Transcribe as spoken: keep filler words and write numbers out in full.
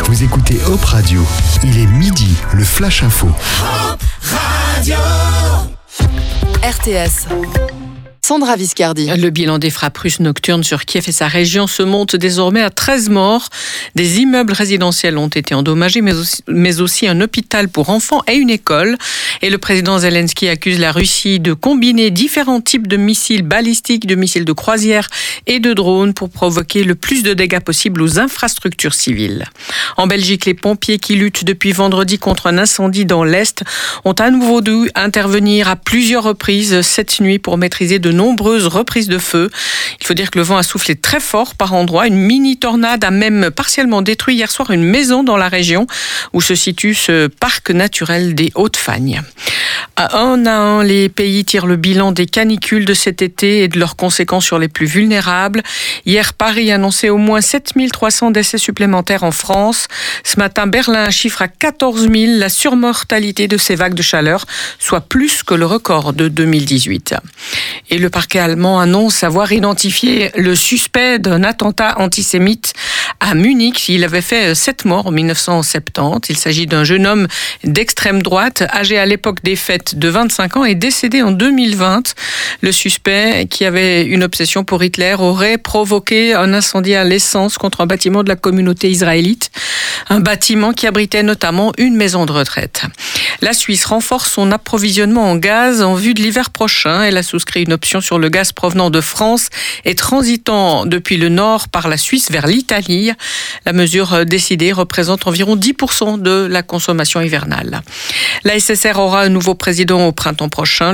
Vous écoutez Hop Radio. Il est midi, le Flash Info. Hop Radio. R T S. Sandra Viscardi. Le bilan des frappes russes nocturnes sur Kiev et sa région se monte désormais à treize morts. Des immeubles résidentiels ont été endommagés, mais aussi, mais aussi un hôpital pour enfants et une école. Et le président Zelensky accuse la Russie de combiner différents types de missiles balistiques, de missiles de croisière et de drones pour provoquer le plus de dégâts possible aux infrastructures civiles. En Belgique, les pompiers qui luttent depuis vendredi contre un incendie dans l'Est ont à nouveau dû intervenir à plusieurs reprises cette nuit pour maîtriser de nombreuses reprises de feu. Il faut dire que le vent a soufflé très fort par endroits. Une mini-tornade a même partiellement détruit hier soir une maison dans la région où se situe ce parc naturel des Hautes-Fagnes. À un à un, les pays tirent le bilan des canicules de cet été et de leurs conséquences sur les plus vulnérables. Hier, Paris annonçait au moins sept mille trois cents décès supplémentaires en France. Ce matin, Berlin chiffre à quatorze mille la surmortalité de ces vagues de chaleur, soit plus que le record de deux mille dix-huit. Et le parquet allemand annonce avoir identifié le suspect d'un attentat antisémite à Munich. Il avait fait sept morts en dix-neuf cent soixante-dix. Il s'agit d'un jeune homme d'extrême droite, âgé à l'époque des faits de vingt-cinq ans et décédé en deux mille vingt. Le suspect, qui avait une obsession pour Hitler, aurait provoqué un incendie à l'essence contre un bâtiment de la communauté israélite. Un bâtiment qui abritait notamment une maison de retraite. La Suisse renforce son approvisionnement en gaz en vue de l'hiver prochain. Elle a souscrit une option sur le gaz provenant de France et transitant depuis le nord par la Suisse vers l'Italie. La mesure décidée représente environ dix pour cent de la consommation hivernale. La S S R aura un nouveau président au printemps prochain.